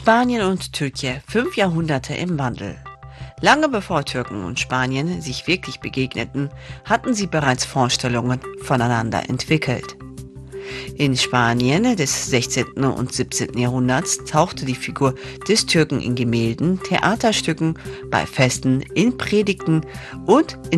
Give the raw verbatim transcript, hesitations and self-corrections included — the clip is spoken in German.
Spanien und Türkei, fünf Jahrhunderte im Wandel. Lange bevor Türken und Spanien sich wirklich begegneten, hatten sie bereits Vorstellungen voneinander entwickelt. In Spanien des sechzehnten und siebzehnten Jahrhunderts tauchte die Figur des Türken in Gemälden, Theaterstücken, bei Festen, in Predigten und in